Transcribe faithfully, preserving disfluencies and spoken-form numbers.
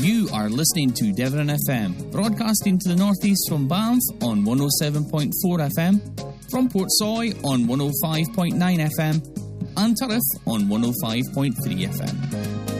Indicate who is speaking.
Speaker 1: You are listening to Devon F M, broadcasting to the northeast from Banff on one oh seven point four F M, from Portsoy on one oh five point nine F M, and Turriff on one oh five point three F M.